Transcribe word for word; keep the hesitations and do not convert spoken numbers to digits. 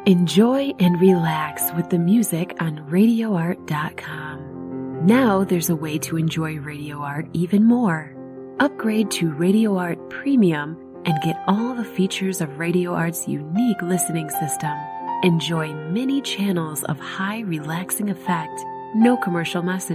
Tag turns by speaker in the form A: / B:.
A: Enjoy and relax with the music on radio art dot com. Now there's a way to enjoy Radio Art even more. Upgrade to Radio Art Premium and get all the features of Radio Art's unique listening system. Enjoy many channels of high relaxing effect, no commercial messages.